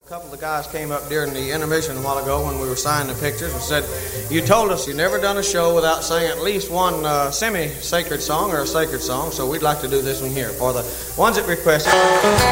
A couple of the guys came up during the intermission a while ago when we were signing the pictures and said, you told us you never done a show without singing at least one semi-sacred song or a sacred song, so we'd like to do this one here for the ones that requested.